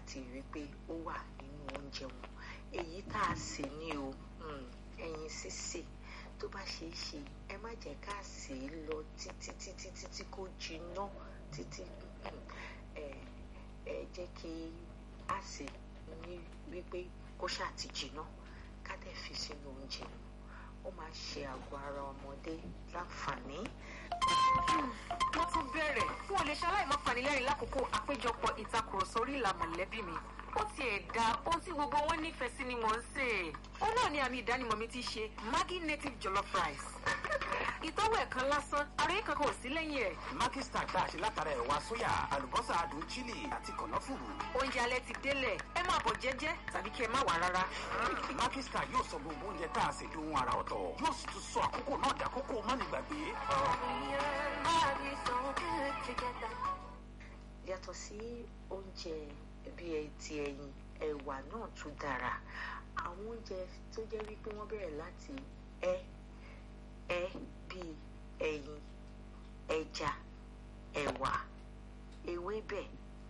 láti rí pé ó wà nínú oúnjẹ wọn. Èyí tá a sè ní o, ẹyin sísè tó bá ṣe é ṣe ẹ má jẹ́ ká sè é lọ títí kó jiná títí. Ẹ jẹ́ kí a sè ní wípé kó ṣáà ti jiná ká dẹ̀ fi sínú oúnjẹ wọn. Ó máa ṣe àgọ́ ara ọmọdé láǹfààní. Wọ́n tún bẹ̀rẹ̀ fún olè ṣaláì má fanilẹ́rìn lákòókò àpéjọpọ̀ ìtakùrọ̀sọ orí ìlà mọ̀lẹ́bí mi. Ó tiẹ̀ da ohun tí gbogbo wọn nífẹ̀ẹ́ sí ni mò ń sè. Ó náà ní àmì ìdánimọ̀ mi ti ṣe Maggi native jollof rice. Ìtọ́wò ẹ̀kan lásán, ara yín kankan ò sí lẹ́yìn ẹ̀. Maggi Star tá a ṣe látara ẹ̀wà sóyà, àlùbọ́sà adùn chili àti kànáfùrù. Oúnjẹ alẹ́ ti délẹ̀, ẹ máa bọ̀ jẹ́jẹ́ tàbí kí ẹ má wá rárá. Maggi Star yóò sọ gbogbo oúnjẹ tá a ṣe di ohun àrà ọ̀tọ̀. Yóò sì tún sọ àkókò náà dàkókò mánigbàgbé. Yàtọ̀ sí oúnjẹ bí ti ẹyin, ẹ̀wà náà tún dára. Àwọn oúnjẹ tó jẹ́ wípé wọ́n bẹ̀rẹ̀ láti bíi ẹyin, ẹja, ẹ̀wà, ewébẹ̀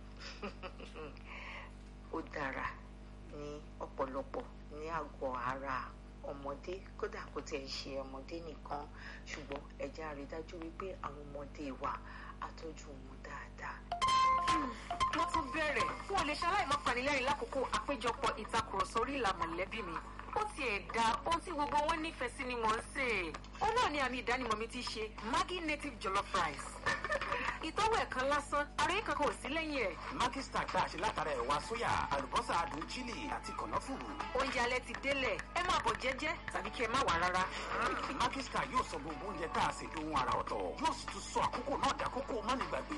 ó dára ní ọ̀pọ̀lọpọ̀ ní àgọ́ ara ọmọdé, kódà kò tiẹ̀ ṣe ọmọdé nìkan, ṣùgbọ́n ẹ jẹ́ á rí dájú wípé àwọn ọmọdé wa á tọ́jú wọn dáadáa. Wọ́n tún bẹ̀rẹ̀ fún olè ṣaláì má fanilẹ́rìn lákòókò àpéjọpọ̀ ìtakùrọ̀sọ orí ìlà mọ̀lẹ́bí mi. Ó tiẹ̀ da ohun tí gbogbo wọn nífẹ̀ẹ́ sí ni mò ń sè. Ó náà ní àmì ìdánimọ̀ mi ti ṣe Maggi native jollof rice. Ìtọ́wò ẹ̀kan lásán, ara yín kankan ò sí lẹ́yìn ẹ̀. Maggi Star tá a ṣe látara ẹ̀wà sóyà, àlùbọ́sà adùn chili àti kànáfùrù. Oúnjẹ alẹ́ ti délẹ̀, ẹ máa bọ̀ jẹ́jẹ́ tàbí kí ẹ má wá rárá. Maggi Star yóò sọ gbogbo oúnjẹ tá a ṣe di ohun àrà ọ̀tọ̀. Yóò sì tún sọ àkókò náà dàkókò mánigbàgbé.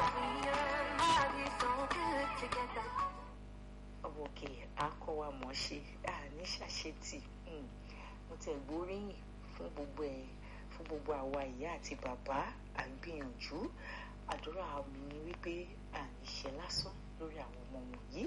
Ọwọ́ òkè akọ wa mọ̀ ṣe ní ṣàṣetì. Mo tẹ̀ gbóríyìn fún gbogbo àwa ìyá àti bàbá àgbìyànjú. Àdúrà mi ni wípé àníṣe lásán lórí àwọn ọmọ wọ̀nyí.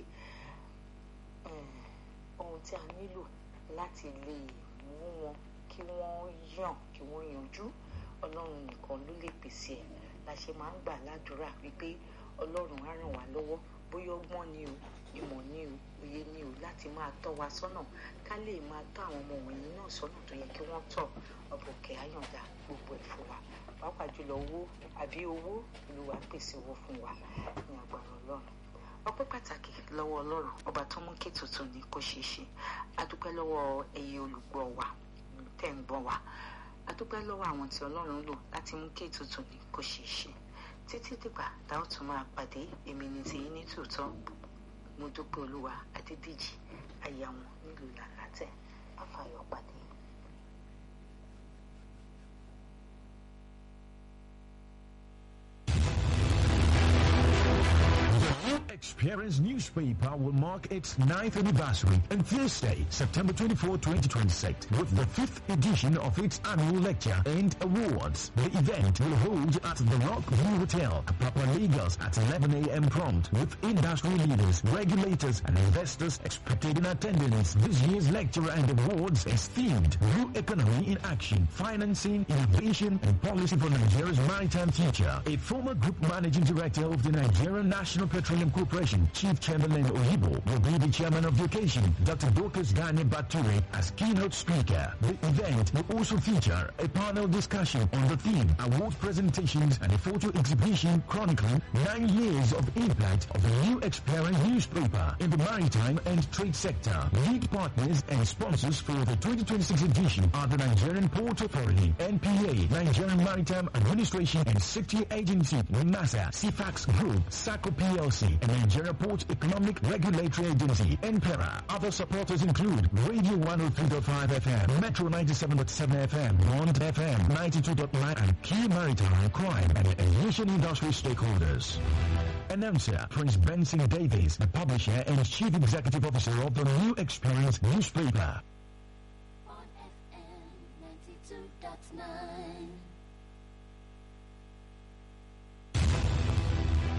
Ohun tí a nílò láti lè mú wọn kí wọ́n yanjú, Ọlọ́run nìkan ló lè pèsè ẹ̀. La ṣe máa ń gbà ládùúrà wípé Ọlọ́run á ràn wá lọ́wọ́, bóyá ọgbọ́n ni o, ìmọ̀ ni o, òye ni o, láti máa tọ́ wa sọ́nà ká lè máa tọ́ àwọn ọmọ wọ̀nyí náà sọ́nà tó yẹ kí wọ́n tọ̀. Ọbọ̀kẹ́ àyàndá gbogbo ẹ̀ fún wa, pàápàá jùlọ owó Olúwa pèsè owó fún wa ní agbára Ọlọ́run. Ọpẹ́ pàtàkì lọ́wọ́ Ọlọ́run ọba tó mú kí tuntun ní kó ṣeé ṣe. A dúpẹ́ lọ́wọ́ ẹ̀yin olùgbọ́ wa tẹ́ ń gbọ́ wa. A dúpẹ́ lọ́wọ́ àwọn tí Ọlọ́run lò láti mú kí tuntun ní kó ṣeé ṣe. Títí dìgbà tá ó tún máa pàdé, èmi ni tiyín ní tòótọ́ Modúpẹ́ Olúwa Adédìjì, aya wọn nílùú Làlátẹ̀. Àfàyọ̀ pàdé. Experience newspaper will mark its 9th anniversary on Thursday, September 24, 2026, with the 5th edition of its annual lecture and awards. The event will hold at the Rock View Hotel, Apapa, Lagos at 11 a.m. prompt, with industry leaders, regulators, and investors expected in attendance. This year's lecture and awards is themed New Economy in Action, Financing, Innovation, and Policy for Nigeria's Maritime Future. A former group managing director of the Nigerian National Petroleum Corporation, Chief Chamberlain Oyibo, will be the chairman of the occasion. Dr. Dorcas Gane Bature as keynote speaker. The event will also feature a panel discussion on the theme, award presentations, and a photo exhibition chronicling 9 years of impact of the New Experience newspaper in the maritime and trade sector. Lead partners and sponsors for the 2026 edition are the Nigerian Port Authority, NPA, Nigerian Maritime Administration and Safety Agency, NASA, CFAX Group, SACO PLC, and Nigeria Port Economic Regulatory Agency, NPERA. Other supporters include Radio 103.5 FM, Metro 97.7 FM, Bond FM 92.9, and key maritime, crime, and aviation industry stakeholders. Announcer Prince Benson Davies, the publisher and chief executive officer of the New Experience newspaper. On FM 92.9.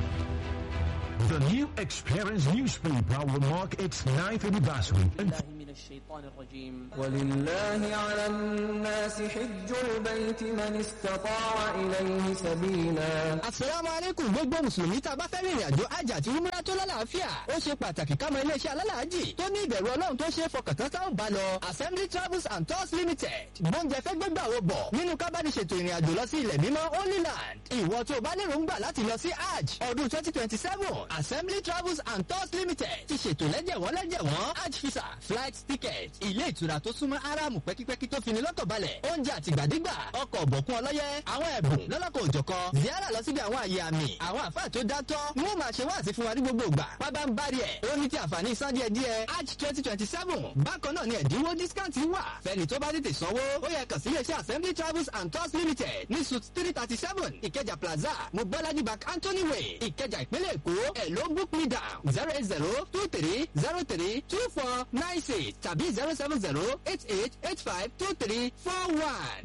The New Experience newspaper will mark its 9th anniversary. الشيطان الرجيم. ولله على الناس حج البيت من استطاع إليه سبيلا. Assalamu alaikum gbogbo mùsùlùmí tá a bá fẹ́ rìnrìn àjò hajj àti umrah tó lálàáfíà. Ó ṣe pàtàkì ká mọ iléeṣẹ́ alálàájì tó ní ìbẹ̀rù Ọlọ́run tó ṣe é fọkàn tán táwọn bá lọ. Assembly Travels and Tours Limited. Gbóúnjẹ fẹ́ gbégbà wo bọ̀ nínú ká bá ní ṣètò ìrìn àjò lọ sí ilẹ̀ mímọ́ Holy Land. Ìwọ tó o bá lérò ń gbà láti lọ sí hajj ọdún 2027. Assembly Travels and Tours Limited ti ṣètò lẹ́jẹ̀wọ́n hajj visa flight ticket ilé ìtura tó súnmọ́ aráàmù pẹ́kípẹ́kí tó fini lọ́kàn balẹ̀ oúnjẹ àtìgbàdégbà ọkọ̀ ọ̀bọ̀kún ọlọ́yẹ àwọn ẹ̀bùn lọ́lọ́kọ̀ òjọ̀kan ziara lọ síbi àwọn àyè àmì àwọn àfáà tó dátọ́ ni wọ́n máa ṣe wáàsí fún wa ní gbogbo ìgbà pábá ń bá rí ẹ̀ ó ní ti àǹfààní san díẹ̀ hajj 2027 bákan náà ni ẹ̀dínwó discount wà fẹ́ni tó bá tètè sanwó ó yẹ kàn sí iléeṣẹ́ Assembly Travels and Tours Limited ní suite 337 Ìkẹjà Plaza Mobolaji Bank Anthony Way Ìkẹjà ìpínlẹ̀ Èkó ẹ̀ ló book me down 08023032496 tàbí 07088852341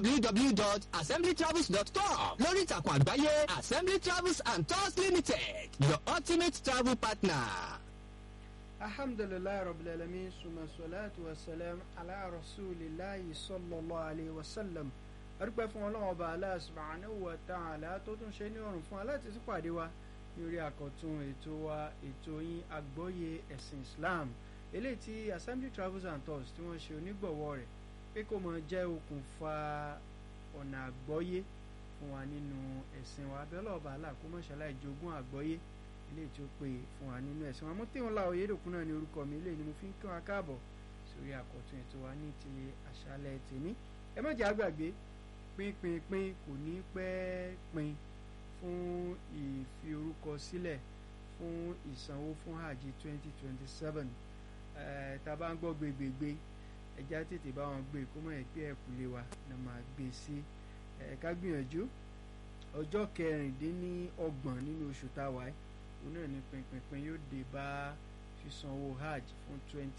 www.assemblytravels.com lórí ìtàkùn àgbáyé Assembly Travels and Tours Limited your ultimate travel partner. alhamdulilayi rabbil alamin suma salatu wa salam ala rasulillahi sallallahu alayhi wa sallam arúgbó fún ọlọ́wọ́ ọba Allah subhanahu wa ta'ala tó tún ṣe ní ọ̀run fún aláti tún pàdé wa ní orí àkọ́tún ètò wa ètò yín àgbọ́yé ẹ̀sìn Islam eléyìí tí Assembly Travels and Tours tí wọ́n ṣe onígbọ̀wọ́ rẹ̀ pé kó mọ jẹ́ okùnfà ọ̀nà àgbọ́yé fún wa nínú ẹ̀sìn wa abẹ́lẹ́ ọba Allah kó mọ̀ ṣàlàyé jogún àgbọ́yé eléyìí tí ó pè fún wa nínú ẹ̀sìn wa Mọ́tẹ́wọ́n Láò Oyèdòkun náà ní orúkọ mi eléyìí ni mo fi ń kí wa káàbọ̀ sórí àkọ́tún ètò wa ní ti àṣálẹ́ tèmi ẹ má jẹ́ àgbàgbé pínpínpín kò ní pẹ́ pin fún ìfiorúkọsílẹ̀ fún ìsanwó fún hajj 2027 tá a bá ń gbọ́ gbégbégbé ẹja tètè bá wọn gbé kó mọ̀ ẹ́ pé ẹ̀kúlé wa ni máa gbé sí ká gbìyànjú ọjọ́ 26 nínú oṣù táwa yìí òun náà ní pínpín yóò dé bá sísanwó hajj fún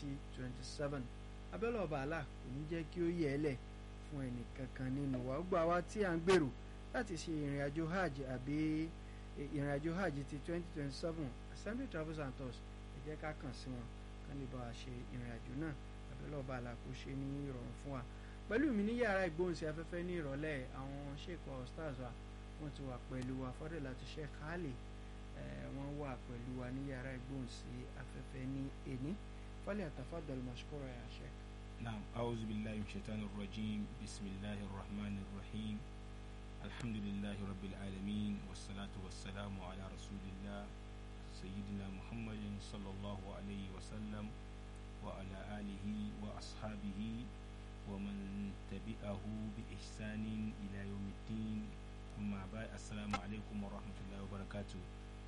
2027 abẹ́lẹ̀ ọba Allah kò ní jẹ́ kí ó yẹ ẹ́ lẹ̀ fún ẹnì kankan nínú wa gbogbo àwa tí à ń gbèrò láti ṣe ìrìn àjò hajj àbí ìrìn àjò hajj ti 2027 Assembly Travels and Tours ẹ jẹ́ ká kàn sí wọn kán lè bá wa ṣe ìrìn àjò náà abẹ́lẹ́ ọba Allah kó ṣe ní ìrọ̀rùn fún wa pẹ̀lú mi ní yàrá ìgbóhùnsí afẹ́fẹ́ ní ìrọ̀lẹ́ àwọn ṣèkọ̀ stars wa wọ́n ti wà pẹ̀lú wa fọ́dẹ̀ láti ṣe káàlì wọ́n wà pẹ̀lú wa ní yàrá ìgbóhùnsí afẹ́fẹ́ ní èní fọ́lẹ̀ àtàfàdàlù mashkura ya sheikh. نعم أعوذ بالله من الشيطان الرجيم بسم الله الرحمن الرحيم الحمد لله رب العالمين والصلاة والسلام على رسول الله سيدنا محمد صلى الله عليه وسلم وعلى آله وأصحابه ومن تبعه بإحسان إلى يوم الدين أما بعد السلام عليكم ورحمة الله وبركاته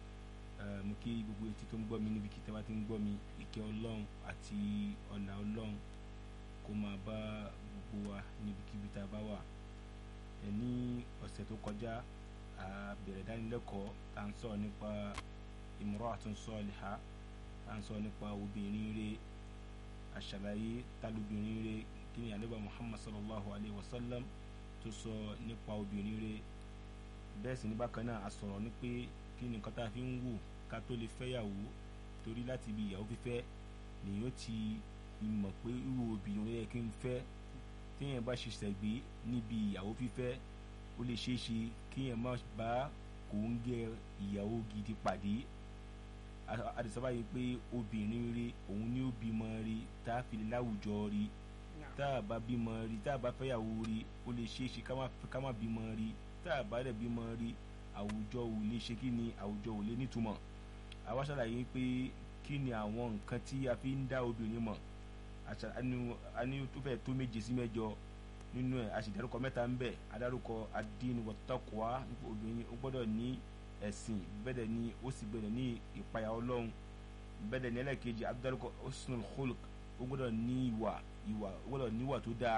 mo kí gbogbo etí tó ń gbọ́ mi níbi kí tẹ́wá ti ń gbọ́ mi ìkẹ́ Ọlọ́run àti ọ̀nà Ọlọ́run kó máa bá gbogbo wa níbikíbi tá a bá wà ní ọ̀sẹ̀ tó kọjá a bẹ̀rẹ̀ dánilẹ́kọ̀ọ́ tá à ń sọ̀rọ̀ nípa imra'atun salihah tá à ń sọ̀rọ̀ nípa obìnrin rere àṣàlàyé tálóbìnrin rere kí ni ànábì Muhammad sallallahu alayhi wa sallam tó sọ nípa obìnrin rere bẹ́ẹ̀ sì ní bákan náà a sọ̀rọ̀ ní pé kí ni nǹkan tá a fi ń wò ká tó lè fẹ́yàwó torí láti ibi ìyàwó fífẹ́ nìyó ti mọ̀ pé irú obìnrin yẹ kí n fẹ́ téèyàn bá ṣiṣẹ́ gbé níbi ìyàwó fífẹ́ ó lè ṣeé ṣe kéèyàn má bá kòńgẹ́ ìyàwó gidi pàdé àdìsọ́bà yìí pé obìnrin rí òun ní ó bímọ rí tá a fi lè láwùjọ rí tá a bá bímọ rí tá a bá fẹ́yàwó rí ó lè ṣeé ṣe ká má bímọ rí tá a bá dẹ̀ bímọ rí àwùjọ ò lè ṣe kí ni àwùjọ ò lè nítumọ̀ àwa ṣàlàyé pé kí ni àwọn nǹkan tí a fi ń dá obìnrin mọ̀ ani tó fẹ́ tó 7 sí 8 nínú ẹ̀ a sì dárúkọ 3 ń bẹ adárúkọ ad-din wa taqwa obìnrin ó gbọ́dọ̀ ní ẹ̀sìn bẹ́ẹ̀ ni ó sì gbọ́dọ̀ ní ìpayà Ọlọ́run bẹ́ẹ̀ ni ẹlẹ́kejì adárúkọ husnul khuluq ó gbọ́dọ̀ ní ìwà ó gbọ́dọ̀ ní ìwà tó dáa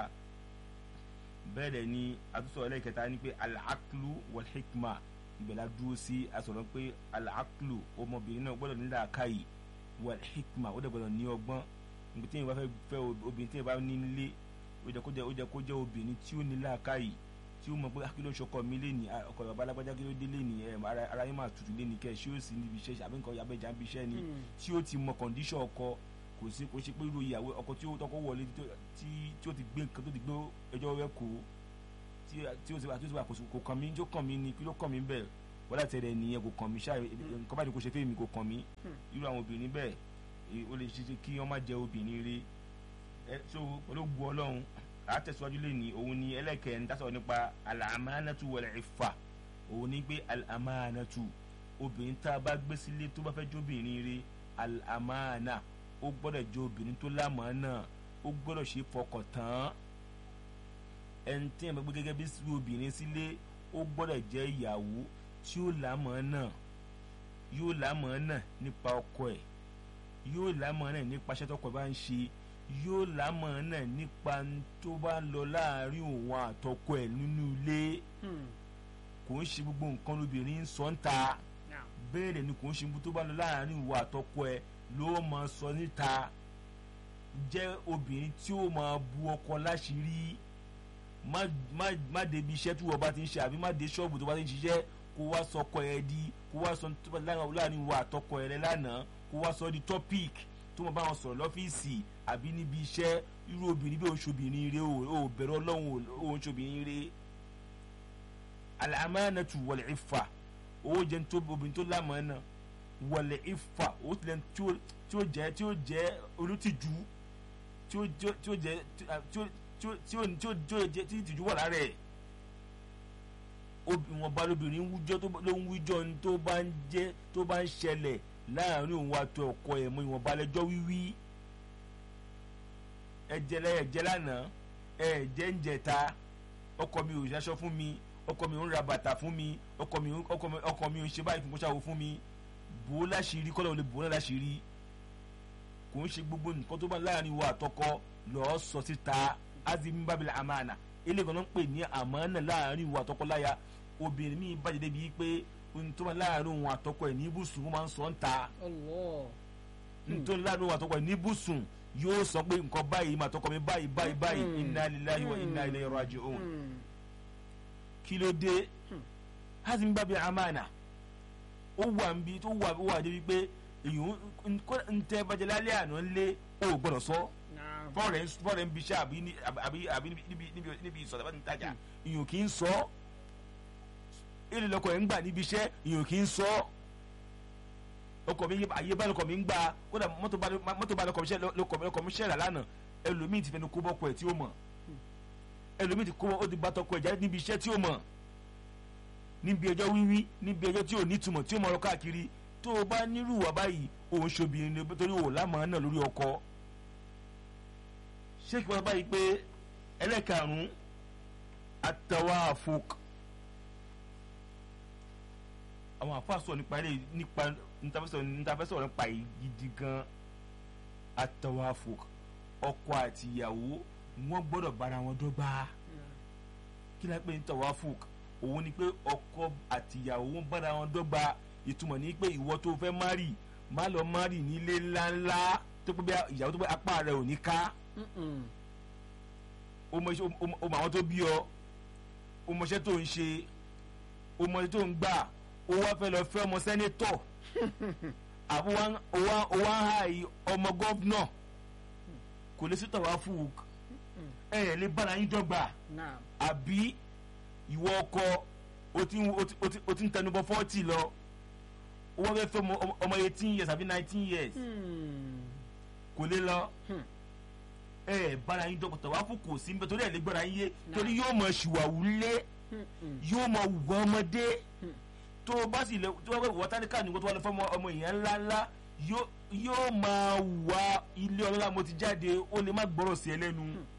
bẹ́ẹ̀ ni àtúntò ẹlẹ́kẹta ni pé al-aqlu wal hikma ìbẹ̀lá dúró sí asọ̀rọ̀ pé al-aqlu ọmọbìnrin náà gbọ́dọ̀ ní làákàyè wal hikma ó dẹ̀ gbọ́dọ̀ ní ọgbọ́n níbi tí yẹn bá fẹ́ obìnrin tí yẹn bá ní nílé ó jẹ́ kó jẹ́ obìnrin tí ó ní làákàyè tí ó mọ̀ pé kí ló ṣọkọ mi lé ní ọkọ bàbá alágbájá kí ló dé lé ní ara yín máa tutù lé ní kẹ́ ṣé ó sì níbi iṣẹ́ àbí nǹkan abẹ́jà ń bí iṣẹ́ ni tí ó ti mọ kọ̀ǹdíṣọ̀ ọkọ kò ṣe pé irú ìyàwó ọkọ tí ó tọkọ wọlé tí ó ti gbé nǹkan tó ti gbé ẹjọ́ rẹ̀ kó tí ó ti wà kò kàn mí tó kàn mí ni kí ló kàn mí bẹ́ẹ̀ wọ́n láti ẹ̀rẹ̀ nìyẹn kò kàn mí ṣáà nǹkan báyìí kò ṣe fẹ́ mi kò kàn mí irú àwọn obìnrin bẹ́ẹ̀ ó lè ṣe kí wọ́n má jẹ́ obìnrin rí so ológun ọlọ́run àtẹ̀síwájú lè ní òun ni ẹlẹ́kẹ̀ẹ́ dásọ̀ nípa al-amanatu wal-iffa òun ní pé al-amanatu obìnrin tá a bá gbé sílé tó bá fẹ́ jóbìnrin rí al-amana ó gbọ́dọ̀ jẹ́ obìnrin tó lámàánà ó gbọ́dọ̀ ṣe fọkàn tán ẹni tí ẹ̀ bá gbé gẹ́gẹ́ bí obìnrin sílé ó gbọ́dọ̀ jẹ́ ìyàwó tí ó lámàánà yóò lámàánà nípa ọkọ ẹ̀ yóò lámàánà nípa iṣẹ́ tọkọ bá ń ṣe yóò lámàánà nípa tó bá lọ láàrin òun àtọkọ ẹ̀ nínú ilé kò ń ṣe gbogbo nǹkan lóbìnrin ń sọ ń ta bẹ́ẹ̀ ni kò ń ṣe gbogbo tó bá lọ láàrin òun àtọkọ ẹ̀ ló máa sọ níta jẹ́ obìnrin tí ó máa bu ọkọ láṣìírí má débi iṣẹ́ tí wọ́n bá ti ń ṣe àbí má dé ṣọ́ọ̀bù tó bá ti ń ṣiṣẹ́ kó wá sọkọ ẹ di kó wá sọ láàrin ìwà àtọkọ ẹ rẹ lánàá kó wá sọ di topic tó mọ bá wọn sọ̀rọ̀ lọ́fíìsì àbí níbi iṣẹ́ irú obìnrin bí oṣobìnrin rẹ ò bẹ̀rù ọlọ́run ò oṣobìnrin rẹ al-amanatu wal-iffa owó jẹ́ obìnrin tó lámàánà wal-iffa owó tilẹ̀ tí ó jẹ́ olùtìjú tí ó tìjú wà lára ẹ̀ wọn bá lóbìnrin ló ń wíjọ tó bá ń ṣẹlẹ̀ láàrin òun àti ọkọ ẹ̀ mọ́ ìwọ̀nba lẹ́jọ́ wíwí ẹ̀jẹ̀ lánàá ẹ̀jẹ̀ ń jẹta ọkọ mi ò ṣaṣọ fún mi ọkọ mi ò ń ra bàtà fún mi ọkọ mi ò ń ṣe báyìí fún kó ṣàwò fún mi bò ó láṣìírí kọ́lọ̀ ò lè bò ó náà láṣìírí kò ń ṣe gbogbo nǹkan tó bá láàrin ìwọ àtọkọ lọ́ọ́ sọ síta azim babil amana eléyìí kan ń pè ní àmánà láàrin ìwọ àtọkọ láya obìnrin mi bàjẹ́ débi pé ohun tó bá láàrin òun àtọkọ ẹ̀ ní ibùsùn ó máa ń sọ ń ta nítorí láàrin òun àtọkọ ẹ̀ ní ibùsùn yóò sọ pé nǹkan báyìí mà tọkọ mi báyìí inna lillahi wa inna ilayhi raji'un kí ló dé azim babil amana ó wà ń bi tó wà débi pé èyàn ń tẹ bàjẹ́ lálẹ́ àná lé ó gbọ́dọ̀ sọ fọ́ọ̀rẹ́ ń biṣẹ́ àbí níbi ìsọ̀rọ̀ bá ti ń tajà èyàn kì í sọ èlé lọkọ̀ ẹ̀ ń gbà níbi iṣẹ́ èyàn kì í sọ ọkọ̀ mi àyè bá lọkọ̀ mi ń gbà kódà mọ́tò bá lọkọ̀ mi ṣẹ̀rà lánàá ẹlòmíì ti fẹnu kó bọ́kọ̀ ẹ̀ tí ó mọ̀ ẹlòmíì ti kó ó ti bá tọkọ̀ ẹ̀ jáde níbi iṣẹ́ tí ó mọ̀ níbi ẹjọ́ wíwí níbi ẹjọ́ tí ò ní túmọ̀ tí ó mọ̀ ọ́ káàkiri tó o bá nírú wà báyìí òun ṣobìnrin torí òun lámàá náà lórí ọkọ ṣé kí wọ́n báyìí pé ẹlẹ́karùn-ún at-tawāfuq àwọn àfáàsọ nípa nítafẹ́sọ̀ nípa gidi gan at-tawāfuq ọkọ àti ìyàwó wọ́n gbọ́dọ̀ bára wọn dọ́gba kí la pè ní tawāfuq òun ni pé ọkọ àti ìyàwó wọn bára wọn dọ́gba ìtumọ̀ ní pé ìwọ tó fẹ́ márì má lọ márì nílé ńláńlá tó pé ìyàwó tó pé apá rẹ̀ ò ní ká o mọ àwọn tó bí ọ o mọṣẹ́ tó ń ṣe o mọṣẹ́ tó ń gbà o wá fẹ́ lọ fẹ́ ọmọ sẹ́nétọ̀ àbí o wá ń háì ọmọ gọ́vnọ̀ kò lè sí tawāfuq ẹ̀ lè bára yín dọ́gba àbí ìwọ ọkọ o ti ń tẹnubọ 40 lọ wọ́n fẹ́ fẹ́ ọmọ 18 years àbí 19 years kò lè lọ bára yín dọ́kọ̀ tawāfuq kò sí níbẹ̀ torí ẹ̀ lè gbọ́ra yín yé torí yóò mọ ṣìwàwù lé yóò mọ wùwọ́ ọmọdé tó o bá sì lè tó o bá wọ tálíkà nígbà tó wà lọ fún ọmọ èèyàn ńláńlá yóò máa wà ilé ọlọ́lá mo ti jáde ó lè má gbọ́rọ̀ sí ẹ lẹ́nu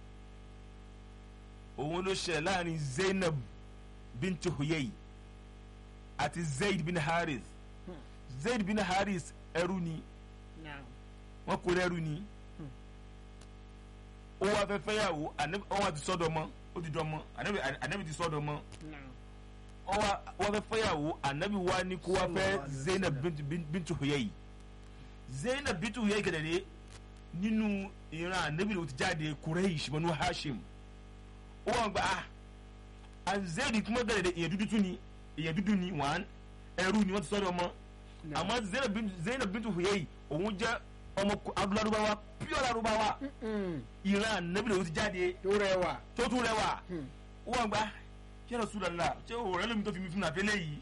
òun ló ṣẹlẹ̀ láàrin Zainab bint Huyay àti Zayd bin Harith Zayd bin Harith ẹrú ni wọ́n kó ẹrú ni ó wá fẹ́ fẹ́yàwó wọ́n ti sọ́dọ̀ mọ́ ó ti dọ́mọ́ ànábì ti sọ́dọ̀ mọ́ wọ́n fẹ́ fẹ́yàwó ànábì wá ní kó wá fẹ́ Zainab bint Huyay Zainab bint Huyay kẹ̀dẹ̀dẹ̀ nínú ìran ànábì ló ti jáde Quraysh Banu Hashim ó wọ́n gba Zayd kúmọ́ gẹ̀dẹ̀dẹ̀ èyàn dúdú ni wọ́n ẹrú ni wọ́n ti sọ́dọ̀ mọ́ àmọ́ Zainab bint Huyay òun jẹ́ ọmọ Lárúbáwá pure Lárúbáwá ìran ànábì lòun ti jáde tó rẹwà tó tún rẹwà wọ́n gbá ya Rasulullah ṣé òòrẹ́ lómi tó fi mi fún àfẹ́lẹ́ yìí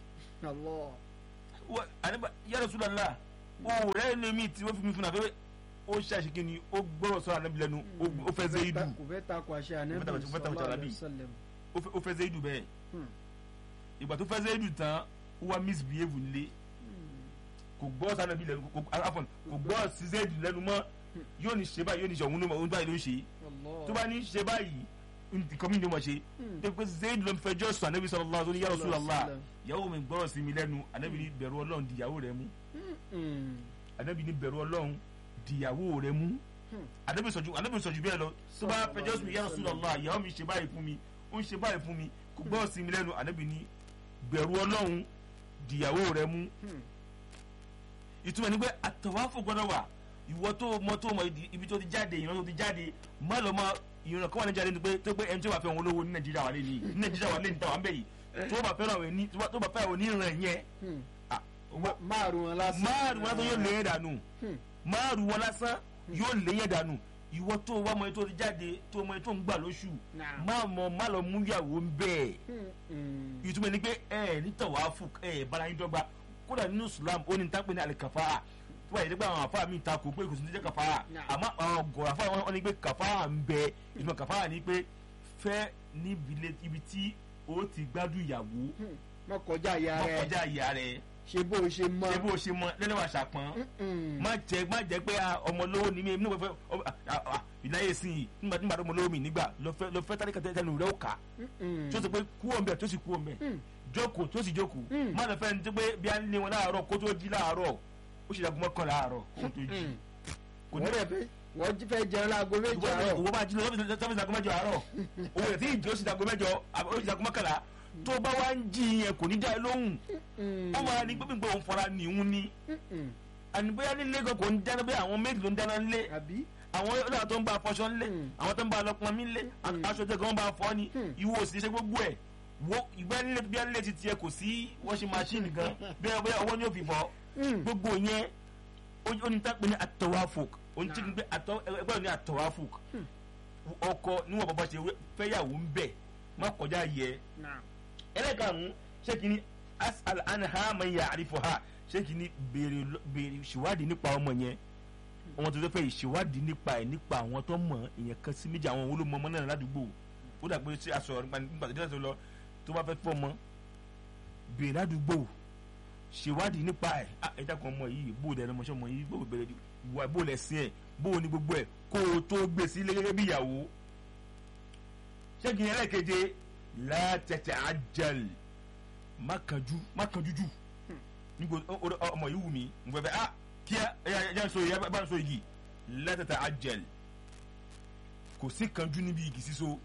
ya Rasulullah òòrẹ́ lómi tí wọ́n fi mi fún àfẹ́lẹ́ ó ṣàṣìkí ni ó gbọ́rọ̀ sọ ànábì lẹ́nu ó fẹ́ Zaidu kò fẹ́ takò àṣẹ ànábì sallallahu alaihi wasallam ó fẹ́ Zaidu bẹ́ẹ̀ ìgbà tó fẹ́ Zaidu tán ó wá misbehave nílé kò gbọ́ sànàbí lẹ́nu kò gbọ́ sí Zaidu lẹ́nu mọ́ yóò ní ṣe báyìí yóò ní ṣe òun ló báyìí ló ń ṣe tó bá ní ṣe báyìí nǹkan mi ni mo ṣe tó pé Zaidu ló ń fẹjọ́ sùn ànábì sallallahu alaihi wasallam ya Rasulullah ìyàwó mi gbọ́rọ̀ sí mi lẹ́nu ànábì ní bẹ̀rù Ọlọ́run di ìyàwó rẹ mú ànábì ní bẹ̀rù Ọlọ́run di ìyàwó rẹ mú ànábì sọ̀jú bẹ́ẹ̀ lọ tó bá fẹjọ́ sùn ya Rasulullah ìyàwó mi ṣe báyìí fún mi ó ń ṣe báyìí fún mi kò gbọ́rọ̀ sí mi lẹ́nu ànábì ní bẹ̀rù Ọlọ́run di ìyàwó rẹ mú ìtumọ̀ ní pé àtọ̀wáfò gbọ́dọ̀ wà ìwọ tó mọ ibi tó ti jáde ìran tó ti jáde má lọ mọ ìran kan wà ní jáde ní pé tó pé ẹni tó bá fẹ́ wọn olówó ní Nàìjíríà wà lé ní Nàìjíríà wà lé ní tàwọn bẹ́ẹ̀ yìí tó bá fẹ́ àwọn oníran yẹn máàrún wọn lásán yóò lé yẹn dànù máàrún wọn lásán yóò lé yẹn dànù ìwọ tó wà mọ tó ti jáde tó mọ tó ń gbà lóṣù má lọ mú ìyàwó ń bẹ́ẹ̀ ìtumọ̀ ní pé ní tọ̀wáfò bára yín dọ́gba kódà nínú Islam ó ní tápẹ́ ní alikafara tó wà yìí nígbà àwọn afá mi ta kò pé kò sí ní jẹ́ kafara àmọ́ àwọn ọgọ̀ afá wọn ní pé kafara ń bẹ ìtumọ̀ kafara ní pé fẹ́ níbi ibi tí ó ti gbádùn ìyàwó má kọjá ìyá rẹ ṣe bó o ṣe mọ lẹ́nu àṣà pọ́n má jẹ́ pé ọmọ lówó ní mi nígbà fẹ́ ìláyé sí i nígbà tó ọmọ lówó mi nígbà lọ fẹ́ tálíkà tẹ́lẹ̀ rẹ̀ ó kà tó sì pé kú ọ̀nbẹ tó sì kú ọ̀nbẹ jókòó tó sì jókòó má lọ fẹ́ ní tó pé bí a ní wọn láàárọ̀ kó tó jí láàárọ̀ ó sì dàgbọ́n kan láàárọ̀ kó tó jí. wọ́n fẹ́ jẹun láago méjì àárọ̀. owó bá jí lọ sọ́fíìsì àgọ́ mẹ́jọ àárọ̀ owó rẹ̀ tí ìjì ó sì dàgbọ́ mẹ́jọ ó sì dàgbọ́ mọ́kànlá tó bá wá ń jí yẹn kò ní dá ẹ lóhùn ó máa ní gbẹ́gbẹ́ òun fara nìhun ni àní bóyá ní Lagos kò ń dáná bóyá àwọn méjì ló ń dáná ńlé àwọn ọlọ́run tó ń bá afọṣọ ńlé àwọn tó ń bá ọlọ́pọn mi ńlé aṣọ tẹ̀gọ́ ń bá afọ ni ìwọ òsì ṣe gbogbo ẹ̀ wo ìgbà nílé bí alẹ́ ti tiẹ̀ kò sí washing machine gan bẹ́ẹ̀ bẹ́ẹ̀ ọwọ́ ni ó fi bọ́ gbogbo yẹn ó ní tápẹ́ ní atọ́wáfòk ó ní tí ní pé ẹgbẹ́ ní atọ́wáfòk ọkọ níwọ̀n bàbá ṣe fẹ́yàwó ń bẹ̀ má kọjá yẹ ẹlẹ́karùn-ún ṣé kí ni as'al anha man ya'rifuha ṣé kí ni béèrè ṣèwádìí nípa ọmọ yẹn ọmọ tó fẹ́ ìṣèwádìí nípa àwọn tó mọ̀ ìyẹn kan sí méjì àwọn olómọ ọmọ náà ládùúgbò ó dà pé ṣé aṣọ nígbà tó dé tó lọ tó bá fẹ́ fọmọ béèrè ládùúgbò ṣèwádìí nípa ẹ̀ ẹ̀dá kan ọmọ yìí bó dẹ̀ ọmọṣẹ́ ọmọ yìí bó bẹ̀rẹ̀ ìwà bó lẹ̀ sí ẹ̀ bó ní gbogbo ẹ̀ kó o tó gbé sí gẹ́gẹ́ bí ìyàwó ṣé kí ni ẹlẹ́keje la tata'ajjal má kánjú jù nígbà ọmọ yìí wù mí mo fẹ́ kí ẹ sọ yìí bá ń sọ yìí la tata'ajjal kò sí kánjú níbi igi síso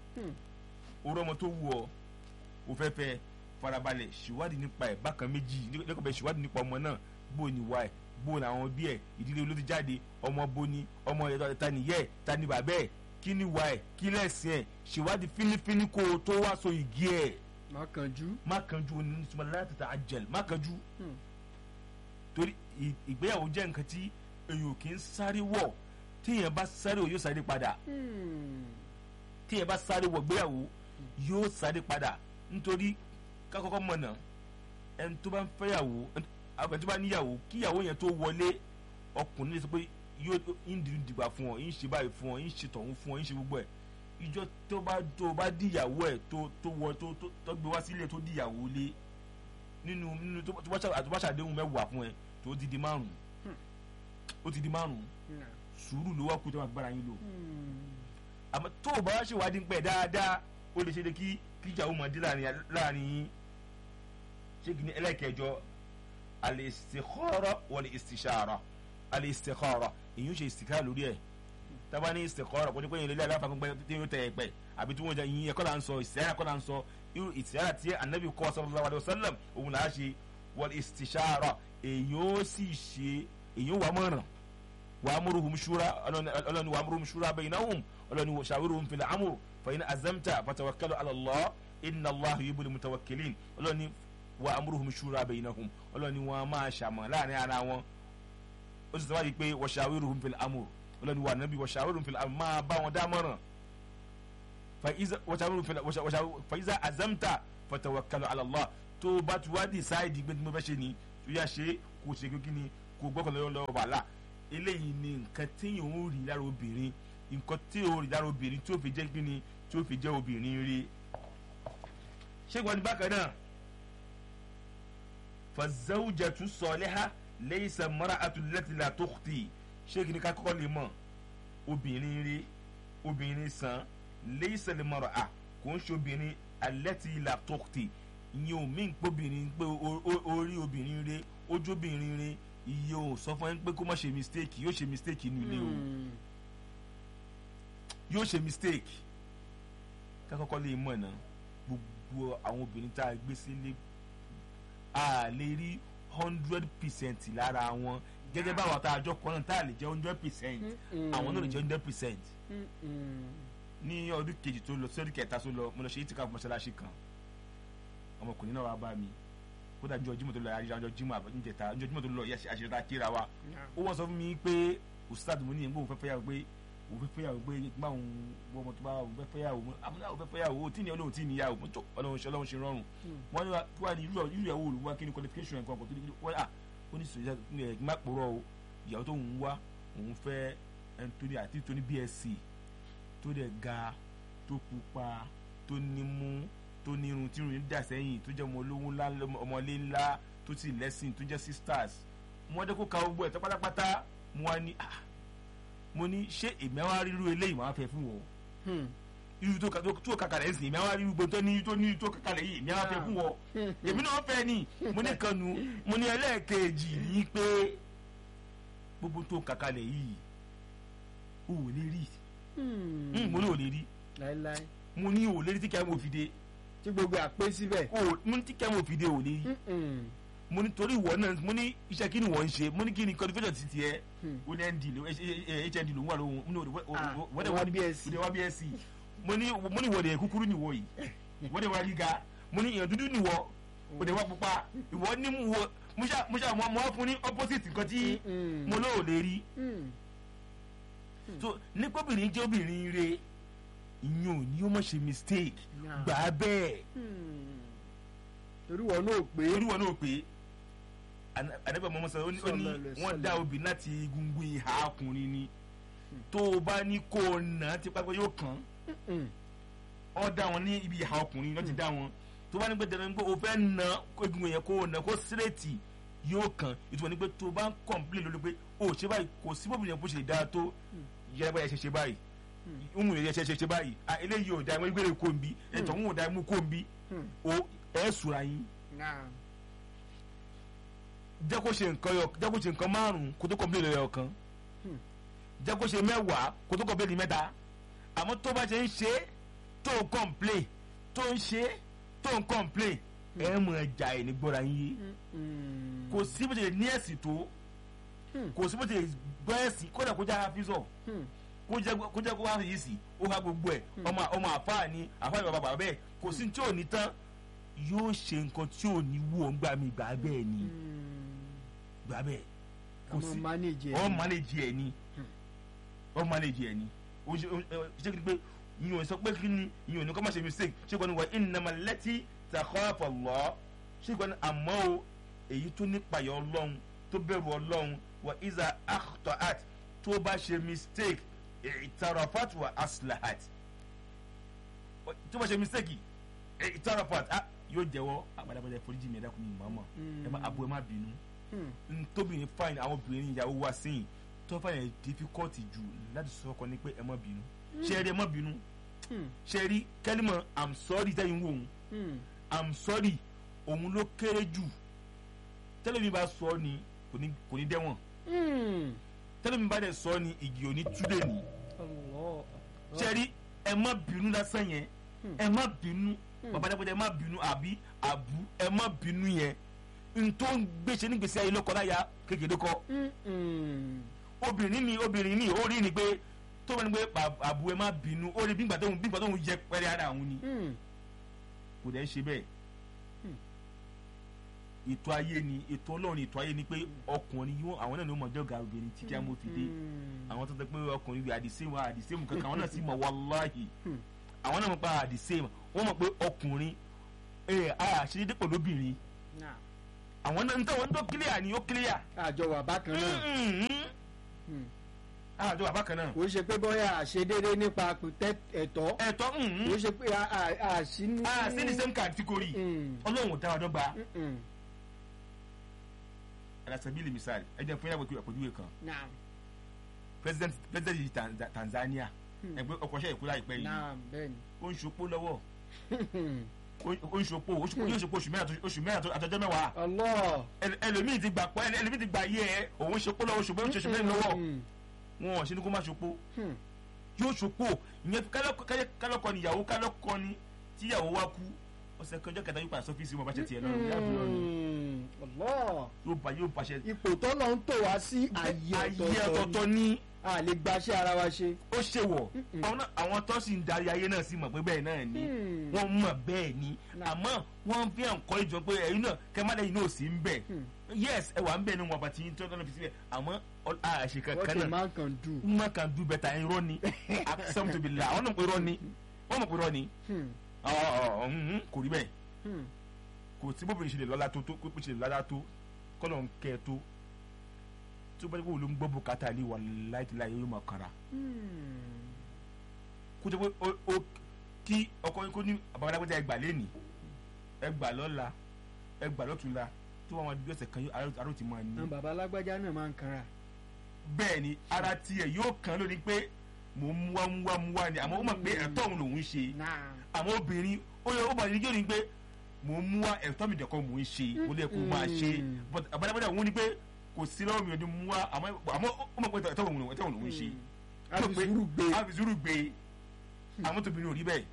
orú ọmọ tó wù ọ́ o fẹ́ fẹ́ farabalẹ̀ ṣèwádìí nípa ẹ̀ bákan méjì lẹ́kọ̀ọ́ bẹ́ẹ̀ ṣèwádìí nípa ọmọ náà bó ni wà ẹ̀ bó ni àwọn bí ẹ̀ ìdílé olóòtú jáde ọmọ bó ni ọmọ ẹ̀ tani yẹ́ ẹ̀ tani bàbá ẹ̀ kí ni wà ẹ̀ kí lẹ́sìn ẹ̀ ṣèwádìí fínífíní kó o tó wá so igi ẹ̀. má kánjú onísùnmọ́ la tata'ajjal má kánjú torí ìgbéyàwó jẹ́ nǹkan tí èèyàn kì í sáré wọ̀ téèyàn bá sáré wọ̀ yóò sáré padà téèyàn bá sáré wọ̀ gbéyàwó yóò sáré padà nítorí kákọ́kọ́ mọ̀nà ẹni tó bá ń fẹ́yàwó ẹni tó bá níyàwó kíyàwó yẹn tó wọlé ọkùnrin lè sọ pé yóò ń dìgbà fún ọ ń ṣe báyìí fún ọ ń ṣe tọ̀hún fún ọ ń ṣe gbogbo ẹ̀ ìjọ tó bá díyàwó ẹ̀ tó gbé wá sílé tó díyàwó lé nínú tó bá ṣàdéhùn mẹ́wàá fún ẹ tó ti di márùn ó ti di márùn sùúrù ló wá kú tó máa gbára yín lò àmọ́ tó o bá ṣèwádìí pẹ̀ dáadáa ó lè ṣe de kí ìjà ó máa dé láàrin yín ṣé kí ni ẹlẹ́kẹjọ al-istikhara wal-istishara al-istikhara èyí ń ṣe istikhara lórí ẹ̀ tábà ní istikhara kò ní pé yẹn lélẹ́ aláfàgbẹ́ tí yóò tẹ̀ ẹ̀pẹ̀ àbí tí wọ́n jẹ yín ẹ̀kọ́ là ń sọ istikhara kọ́ là ń sọ irú istikhara tí anabi kọ́ sallallahu alaihi wasallam òun là á ṣe wal-istishara èyí ó sì ṣe èyí ó wà mọ̀ràn wa'muruhum shura ọlọ́ni wa'muruhum shura baynahum ọlọ́ni shawiruhum fil amr فإن أزمت فتوكلوا على الله إن الله يحب المتوكلين ọlọ́ni وأمرهم شورى بينهم ọlọ́ni wọn máa ṣàmọ̀ láàrin ara wọn ó sì sọ wáyé pé washawiruhum fil amr ọlọ́ni wà nábì washawiruhum fil amr máa bá wọn dámọ̀ràn fa iza azamta fatawakkal ala Allah tó bá ti wá decide pé tí mo fẹ́ ṣe ni tó yá ṣe kò ṣe kí ni kò gbọ́kàn lọ́wọ́ wàhálà eléyìí ni nǹkan tí yòó rí lára obìnrin nǹkan tí yòó rí lára obìnrin tí ó fi jẹ́ kí ni tí ó fi jẹ́ obìnrin rí ṣé wọn ní bákan náà fazawjatu salihah laysa mar'atu allati la tukhti ṣé kí ni ká kọ́kọ́ lè mọ̀ obìnrin rí obìnrin sàn laysa li mar'a kò ń ṣe obìnrin allati la tukhti ìyẹn ò mí gbóbìnrin pé orí obìnrin rí ojú obìnrin rí iye ò sọ fún ẹ pé kó má ṣe mistake yóò ṣe mistake inú ilé o yóò ṣe mistake ká kọ́kọ́ lè mọ̀ náà gbogbo àwọn obìnrin tá a gbé sílé a lè rí 100% lára wọn gẹ́gẹ́ báwọn àtàjọ kan náà tá a lè jẹ́ 100% àwọn náà lè jẹ́ 100%. ní ọdún kejì tó lọ sọ́dún kẹta tó lọ mo lọ ṣe ìtìká mọ́ṣáláṣí kan ọmọkùnrin náà wá bá mi kódà ní ọjọ́ Jímọ̀ tó lọ àjọ Jímọ̀ àbájẹ́ta ọjọ́ Jímọ̀ tó lọ àṣírata kíra wa ó wọ́n sọ fún mi pé ustad mo ní ẹgbẹ́ òun fẹ́ fẹ́ yàwó pé òun fẹ́ fẹ́ yàwó pé gbà òun ọmọ tó bá òun fẹ́ fẹ́ yàwó àmúlá òun fẹ́ fẹ́ yàwó ó tí ní ọlọ́run tí ní yàwó tó ọlọ́run ṣe rọrùn wọ́n ní wá ní irú ìyàwó olùwà kí ni qualification ẹ̀kọ́ tó ní wọ́n ó ní sọ̀rọ̀ ẹ̀ má pòrọ̀ o ìyàwó tó ń wá òun fẹ́ ẹni tó ní àti tó ní BSc tó dẹ̀ ga tó pupa tó nímú tó ní irun tí irun dà sẹ́yìn tó jẹ́ ọmọ olówó ńlá ọmọlé ńlá tó ti lẹ́sìn tó jẹ́ sisters wọ́n dẹ́ kó ka gbogbo ẹ̀ tó pátápátá mo ní ṣé èmi àwọn arírú eléyìí máa fẹ́ fún wọn irú tó kàkàlẹ̀ ẹ̀sìn èmi àwọn arírú gbọ́n ní tó kàkàlẹ̀ yìí èmi àwọn fẹ́ fún wọn èmi náà fẹ́ ni mo ní kanu mo ní ẹlẹ́ẹ̀kejì ní pé gbogbo tó kàkàlẹ̀ yìí ò lè rí mo ní ò lè rí láíláí mo ní ò lè rí tí kí á mo fi dé tí gbogbo àpé síbẹ̀. mo ní tí kí á mo fi dé ò lè rí mo ní torí ìwọ náà mo ní iṣẹ́ kí ni wọ́n ń ṣe mo ní kí ni qualification ti tiẹ̀ ó ní ND ló HND ló ń wà lóhun wọ́n dẹ̀ wá BSc mo ní ìwọ dẹ̀ kúkúrú nìwọ yìí wọ́n dẹ̀ wá gíga mo ní ìyàn dúdú nìwọ ó dẹ̀ wá pupa ìwọ ní mu wọ mo wá fún ní opposite nǹkan tí mo lóò lè rí so nípa obìnrin jẹ́ obìnrin rẹ̀ ìyẹn ò ní ó mọ̀ ṣe mistake gbà á bẹ́ẹ̀ torí wọn náà pé àdébẹ̀ mọ́mọ́ sọ ó ní wọ́n dá obìnrin láti egungun ìhà ọkùnrin ni tó o bá ní kó o nà á ti pápá yóò kàn ọ́ dá wọn ní ibi ìhà ọkùnrin lọ́ọ́ ti dá wọn tó bá ní pé dandan pé o fẹ́ nà egungun yẹn kó o nà kó sírètì yóò kàn ìtumọ̀ ní pé tó o bá ń kọ̀m̀plé lórí pé o ṣe báyìí kò sí bóbi yẹn bó ṣe dáa tó yẹra báyìí ṣe báyìí umu yẹn ṣe báyìí eléyìí ò dá ẹmọ ìgbèrè kó n bí ẹ̀tọ́ ń wò dá ẹmú kó n bí o ẹ̀ sùra yín jẹ́ kó ṣe nǹkan márùn-ún kó tó kọ̀m̀plé lórí ọ̀kan jẹ́ kó ṣe mẹ́wàá kó tó kọ̀m̀plé ní mẹ́ta àmọ́ tó bá ṣe ń ṣe tó ń kọ̀m̀plé tó ń ṣe tó ń kọ̀m̀plé ẹ̀ mọ̀ ẹja ẹ̀ ní gbọ́ra yín kò sí bó ṣe ní ẹ̀sìn tó kò sí bó ṣe gbọ́ ẹ̀sìn kódà kó já fíṣọ̀ kó jẹ́ kó wá yìí sí ó ha gbogbo ẹ̀ ọmọ àfáà ni àfáà ìbàbà bàbá bẹ́ẹ̀ kò sí tí ò ní tán yóò ṣe nǹkan tí ò ní wú ọ̀ ń gbà mí gbà bẹ́ẹ̀ ni gbà bẹ́ẹ̀ kò sí ọ̀ manage ẹ̀ ni ó ṣe kí ni pé yìnyín sọ pé kí ni yìnyín ní kọ́ máa ṣe mistake ṣé kò ní wà innama allati takhafu Allah ṣé kò ní àmọ́ o èyí tó nípayọ̀ ọlọ́run tó bẹ̀rù ọlọ́run wa iza akhta'at tó bá ṣe mistake i'tarafat wa aslahat tó bá ṣe mistake i'tarafat yóò jẹ́wọ́ àgbàdàgbàdà foríjì mi ẹ̀dá kùn mí màmá ẹ má abo ẹ má bínú ntóbìnrin fine àwọn obìnrin ìyàwó wa sẹ́yìn tó fàyẹ̀ difficult jù láti sọ ọkọ ni pé ẹ má bínú ṣe rí ẹ má bínú ṣe rí kẹ́límọ̀ I'm sorry tẹ́yìn wò ó I'm sorry òun ló kéré jù tẹ́lẹ̀mí bá sọ ni kò ní dẹ́wọ̀n tẹ́lẹ̀mí bá dẹ̀ sọ ni igi òní túlẹ̀ ni ṣe rí ẹ má bínú lásán yẹn ẹ má bínú bàbá dẹ́gbẹ́dẹ́ ẹ má bínú àbí àbú ẹ má bínú yẹn ntó ń gbèsè nígbèsè ayé lọ́kọ láya kékeré kọ́ obìnrin ni ó rí ni pé tó bá ní pé àbú ẹ má bínú ó rí bí ìgbà tó ń yẹ pẹ́rẹ́ ara àwọn ni kò dẹ́ ṣe bẹ́ẹ̀ ètò ayé ni ètò ọlọ́run ètò ayé ni pé ọkùnrin yìí àwọn náà ni wọ́n mọ̀ jọ́gà obìnrin tí kí á mọ̀ fi dé àwọn tó tẹ́ pé ọkùnrin bíi àdìsẹ́mu kankan àwọn náà sì mọ̀ wàláhì àwọn náà mọ̀ pa àdìsẹ́mu wọ́n mọ̀ pé ọkùnrin àṣeyédé pẹ̀lú obìnrin àwọn náà ń tọ́ wọn tó kílíà ni ó kílíà. àjọ wà bákan náà. àjọ wà bákan náà. kò ṣe pé bóyá àṣedédé nípa ẹ̀tọ́. ẹ̀tọ́ kò ṣe pé àṣínú. àṣì ní same category ọlọ́run ò dá wa dọ́gba. alasabili misali ẹ jẹ́ fún yàgò àpèjúwe kan. president yìí Tanzania ẹgbẹ́ ọkọ̀ṣẹ́ ìkúlá ìpẹ́ yìí ó ń ṣopó lọ́wọ́ ó ń ṣopó oṣù mẹ́rin àtọjọ́ mẹ́wàá ẹlòmíì ti gbà pọ́ ẹlòmíì ti gbà yé ẹ òun ṣopó lọ́wọ́ ṣùgbọ́n ó ń ṣe oṣù mẹ́rin lọ́wọ́ wọn ò ṣe ní kó má ṣopó yóò ṣopó ìyẹn kálọ́kọ ni ìyàwó kálọ́kọ ni tíyàwó wá kú ọ̀sẹ̀ kanjọ́ kẹta yóò pàṣẹ ọ́fíìsì wọn bá ṣe tiẹ̀ lọ́rùn yóò pàṣẹ. ipò tọ́lọ̀ ń tò wá sí ayé ọ̀tọ̀ọ̀tọ̀ ní a lè gbaṣẹ́ ara wa ṣe. ó ṣe wọ̀ àwọn tó sì ń darí ayé náà sì mọ̀ pé bẹ́ẹ̀ náà ni wọ́n mọ̀ bẹ́ẹ̀ ni àmọ́ wọ́n fi hàn kọ́ ìjọ pé ẹ̀yin náà kẹ́mádẹ́yìn náà sì ń bẹ̀ yes ẹ wà ń bẹ̀ ní wọn bàtí tó tọ́lọ́ fi síbẹ̀ àmọ́ àṣẹ kankan náà man can do better irọ́ ni accept to be la àwọn náà pé irọ́ ni wọ́n mọ̀ pé irọ́ ni kò rí bẹ́ẹ̀ kò sí bóbìnrin ṣe lè lọ́lá tó kó ṣe lè lọ́lá tó kọ́nà ń kẹ́ tó tí ó bá dé kó ló ń gbọ́ bùkátà ní wà láìláì yóò máa kara kó jẹ́ pé ó kí ọkọ yín kó ní àbáwọlágbẹ́jà ẹgbà lẹ́nì ẹgbà lọ́la ẹgbà lọ́túnla tó wọ́n máa di ọ̀sẹ̀ kan aró ti máa ní. bàbá alágbájá náà máa ń kanra. bẹ́ẹ̀ ni ara tiẹ̀ yóò kàn lónìí pé mò ń mú wá ni àmọ́ ó mọ̀ pé ẹ̀tọ́ òun lòún ṣe àmọ́ obìnrin ó mọ̀ ní yóò ní pé mò ń mú wá ẹ̀tọ́ mi dẹ̀kọ́ mò ń ṣe ó lè kó máa ṣe but àbájáde òun ni pé kò sí lọ́wọ́ mi ò ní mú wá àmọ́ ó mọ̀ pé ẹ̀tọ́ òun lòún ṣe àbísúrù gbé àmọ́ tóbìnrin ò rí bẹ́ẹ̀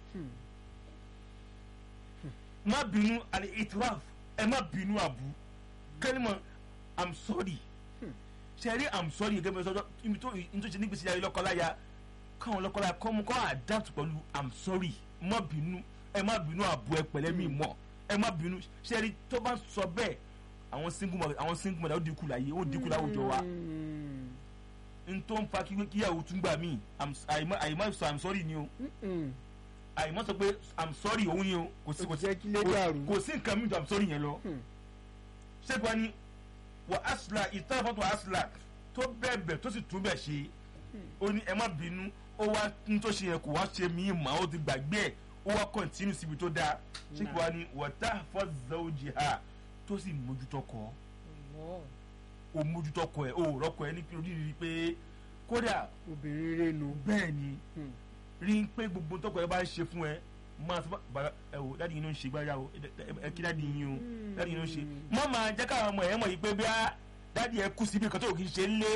má bínú àlè itiraf ẹ má bínú àbú kẹ́límọ̀ I'm sorry ṣẹ́rí I'm sorry gẹ́gẹ́ bí sọ́jọ́ ibi tó ṣe nígbèsí ayé lọ́kọ́láya káwọn lọ́kọ́láya kọ́ adapt pẹ̀lú I'm sorry má bínú ẹ má bínú àbú ẹ pẹ̀lẹ́ mi mọ̀ ẹ má bínú ṣẹ́rí tó bá sọ bẹ́ẹ̀ àwọn single mother ó dínkù láyé ó dínkù láwùjọ wa n tó ń fa kíyàwó tún gbà mí àyèmá sọ I'm sorry ni o àyèmá sọ pé I'm sorry òun ni o kò sí nǹkan mi tó I'm sorry yẹn lọ ṣé kí wọ́n ní wà asla ìtàfàtò asla tó bẹ̀bẹ̀ tó sì tún bẹ̀ ṣe ó ní ẹ má bínú ó wá ní tó ṣe yẹn kò wá ṣe mí mà ó ti gbàgbé ẹ̀ ó wá kọ́ntínú síbi tó dáa ṣé kí wọ́n ní wọ́tá fọ́zọ́ọ̀jìhà tó sì mójútó kọ́ ó mójútó kọ́ ẹ̀ ó rọ́kọ̀ ẹ̀ ní kí oríire pé kódà obìnrin rẹ̀ nù bẹ́ẹ̀ ni rí pé gbogbo tọkọ ẹ bá ń ṣe fún ẹ máa sọ bàbá ẹ wò dáàdi yìí ló ń ṣe gbáyà o ẹ kí dáàdi yìí o dáàdi yìí ló ń ṣe mọ́ máa jẹ́ káwọn ọmọ ẹ̀ mọ̀ yìí pé bí dáàdi ẹ kú síbi kan tó kì í ṣe lé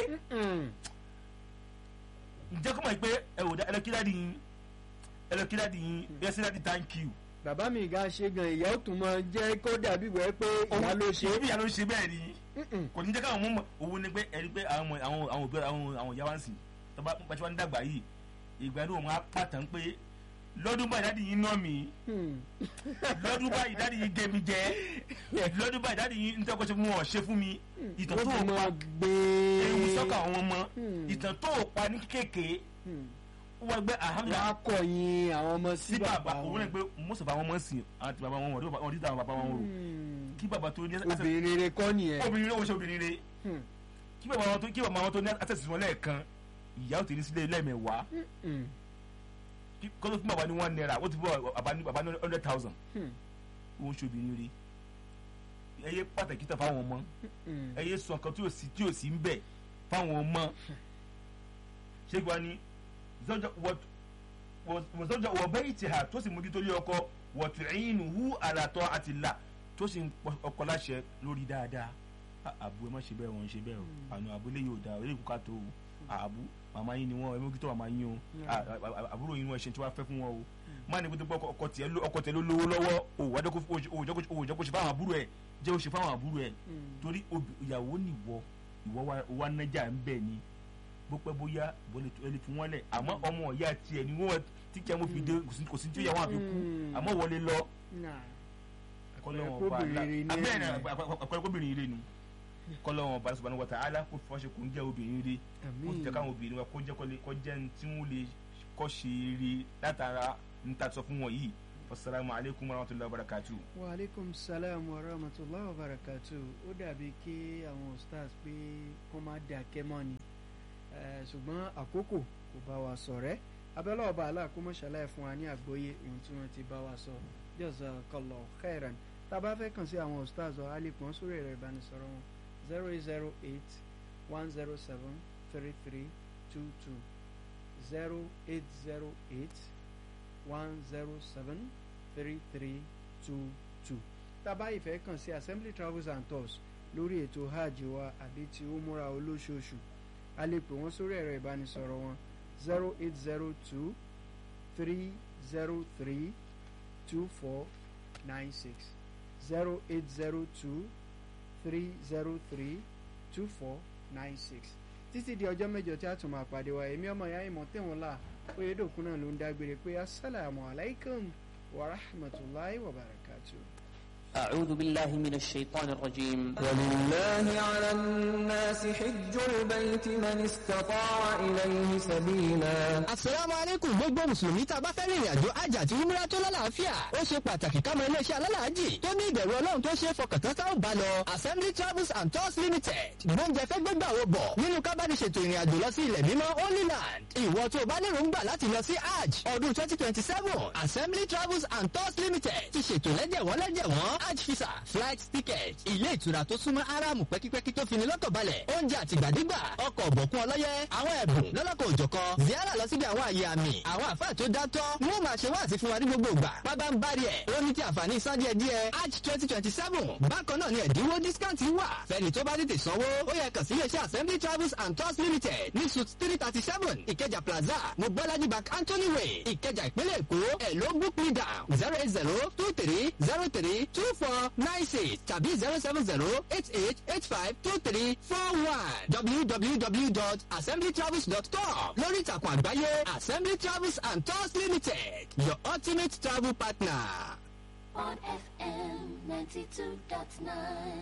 ǹjẹ́ kó mọ̀ yìí pé ẹ wò ẹ lọ kí dáàdi yìí ẹ sí dáàdi thank you. bàbá mi ga ṣe gan ìyá ó tún máa jẹ́ kó dàbí wẹ́ pé ìyá ló ṣe. ìyá ló ṣe bẹ́ẹ̀ ni kò ní jẹ́ káwọn mọ̀ òun ni pé ẹ rí pé àwọn ìyá wa ń sìn tọ́ba pàṣẹ wa ń dàgbà yìí ìgbà ní òun á pàtàn pé lọ́dún báyìí dáàdi yìí ná mi lọ́dún báyìí dáàdi yìí gé mi jẹ lọ́dún báyìí dáàdi yìí ntẹ́kọ̀ ṣe fún wọn ṣe fún mi ìtàn tó o pa ewu sọ́kà àwọn ọmọ ìtàn tó o pa ní kékeré wọ́n gbé wọ́n á kọ̀yìn àwọn ọmọ sí bàbá wọn. òun rẹ̀ pé most of àwọn ọmọ sìn àti bàbá wọn wọ́n dídá àwọn bàbá wọn rò kí bàbá tó ní. obìnrin rere kọ́ nìyẹn. obìnrin rere wo ṣe obìnrin rere kí bàbá wọn tó ní access wọn lẹ́ẹ̀kan ìyá ò tẹ̀lé sílé lẹ́ẹ̀mẹ̀wàá kọ́tọ́ fún bàbá ní $1 ó ti bọ́ bàbá ní 100,000 òun ṣe obìnrin rí ẹyẹ pàtàkì tán fáwọn ọmọ ẹyẹ sọ nǹkan tí ò sí ń bẹ̀ fáwọn ọmọ ṣé gbọ́ ni wọ́n bẹ́ẹ̀ ti hà tó sì mójútó lé ọkọ wọ̀tún ẹ̀yìn hu àlàtọ́ àti là tó sì ń ọkọ láṣẹ lórí dáadáa àbú ẹ má ṣe bẹ́ẹ̀ wọ́n ṣe bẹ́ẹ̀ o àná àbúlé yóò dáa orí ìkúkà tó o àbú màmá yín ni wọn ẹ mójútó màmá yín o àbúrò yín wọn ṣe tí wọ́n fẹ́ fún wọn o má ní pété pé ọkọ tiẹ̀ ló lówó lọ́wọ́ òwòjọ́ kó ṣe fáwọn àbúrò ẹ̀ jẹ́ ó ṣe fáwọn àbúrò ẹ̀ torí ìyàwó nìwọ ìwọ wa nájà ń bẹ̀ ni bó pẹ́ bóyá ẹni fún wọn lẹ̀ àmọ́ ọmọ ọ̀yá tiẹ̀ ni wọ́n ti kí ẹ mọ́ fi dé kò sí tí ó yà wọ́n àfi kú àmọ́ wọlé lọ kọ́lọ́wọ́n ire ni kọ́lọ́wọ́n bá subhanahu wa ta'ala kó fi wọ́n ṣe kò ń jẹ́ obìnrin ire kó ti jẹ́ káwọn obìnrin wa kó jẹ́ tí wọ́n lè kọ́ ṣe ire látara níta sọ fún wọn yìí. Assalamu alaikum warahmatullahi wabarakatuh. Wa alaikum salam warahmatullahi wabarakatuh. Ó dàbí kí àwọn stars pé kó má dákẹ́ mọ́ ni ṣùgbọ́n àkókò kò bá wa sọ̀rẹ́ abẹ́lẹ́ ọba aláàkómọ̀ṣálẹ̀ fún wa ní àgbọ́yé ohun tí wọ́n ti bá wa sọ jazakallahu khairan. Tá a bá fẹ́ kàn sí àwọn stars ọ̀ alẹ́kùn sórí ẹ̀rọ ìbánisọ̀rọ̀ wọn 0808-107-3322 0808-107-3322. Tá a bá ìfẹ́ kàn sí Assembly Travels and Tours lórí ètò hajj wa àbí tí ó múra olóṣooṣù a lè pè wọ́n sórí ẹ̀rọ ìbánisọ̀rọ̀ wọn 0802-303-2496 0802-303-2496. Títí di ọjọ́ mẹ́jọ tí a tún máa pàdé wa èmi ọmọ ìyá ìmọ̀ tẹ̀wọ̀n là Oyèdòkun náà ló ń dágbére pé assalamu alaikum wa rahmatullahi wa barakatuh. أعوذ بالله من الشيطان الرجيم. ولله على الناس حج البيت من استطاع إليه سبيلا. Assalamu alaikum gbogbo mùsùlùmí tá a bá fẹ́ rìnrìn àjò hajj àti umrah tó lálàáfíà. Ó ṣe pàtàkì ká mọ iléeṣẹ́ alálàájì tó ní ìbẹ̀rù Ọlọ́run tó ṣe fọkàntán tá ò bá lọ. Assembly Travels and Tours Limited gbóúnjẹ fẹ́ gbégbà wo bọ̀ nínú ká bá ní ṣètò ìrìn àjò lọ sí ilẹ̀ mímọ́ Holy Land. Ìwọ tó o bá ní èròǹgbà láti lọ sí hajj ọdún 2027 Assembly Travels and Tours Limited ti ṣètò lẹ́jẹ̀wọ́n hajj visa flight ticket ilé ìtura tó súnmọ́ aráàmù pẹ́kípẹ́kí tó fini lọ́kàn balẹ̀ oúnjẹ àtìgbàdégbà ọkọ̀ ọ̀bọ̀kún ọlọ́yẹ àwọn ẹ̀bùn lọ́lọ́kọ̀ òjọ̀kan ziara lọ síbi àwọn àyè àmì àwọn àfáà tó dátọ́ wọ́n máa ṣe wáàsí fún wa ní gbogbo ìgbà pábá ń bá rí ẹ̀ ó ní ti àǹfààní san díẹ̀ hajj 2027 bákan náà ni ẹ̀dínwó discount wà fẹ́ni tó bá tètè sanwó ó yẹ kàn sí iléeṣẹ́ Assembly Travels and Tours Limited ní suite 337 Ìkẹjà Plaza Mobolaji Bank Anthony Way Ìkẹjà ìpínlẹ̀ Èkó ẹ̀ ló book me down 08023032496 tàbí 07088852341 www.assemblytravels.com lórí ìtàkùn àgbáyé Assembly Travels and Tours Limited your ultimate travel partner. On FM 92.9.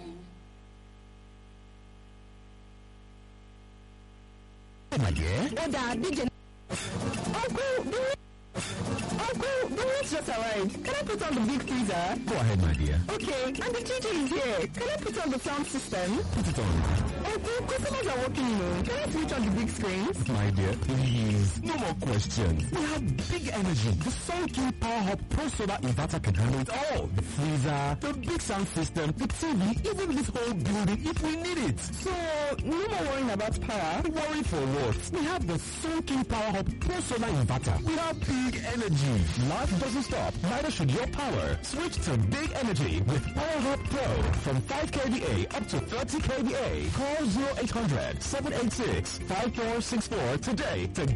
My dear. Oh, Dad, DJ. Uncle, the race just arrived. Can I put on the big freezer? Go ahead, my dear. Okay, and the DJ is here. Can I put on the sound system? Put it on. Uncle, customers are walking in. Can I switch on the big screens? My dear, please. No more questions. We have big energy. The Sun King Power Hub Pro Solar Inverter can handle it all. The freezer, the big sound system, the TV, even this whole building if we need it. So, no more worrying about power? Worry for what? We have the Sun King Power Hub Pro Solar Inverter. We have big energy. Life doesn't stop, neither should your power. Switch to big energy with Power Hub Pro from 5 kVA up to 30 kVA. Call 0800-786-5464 today to